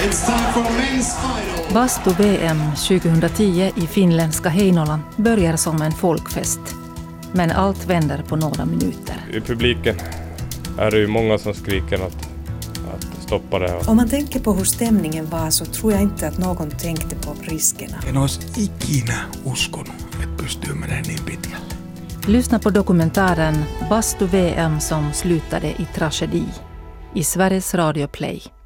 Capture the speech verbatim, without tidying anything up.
It's time for men's final. Bastu-V M tjugohundratio i finländska Heinola börjar som en folkfest. Men allt vänder på några minuter. I publiken är det ju många som skriker att, att stoppa det här. Om man tänker på hur stämningen var så tror jag inte att någon tänkte på riskerna. En olisi ikinä uskonut, että pystyy menemään niin pitkälle. Lyssna på dokumentären Bastu-V M som slutade i tragedi i Sveriges Radio Play.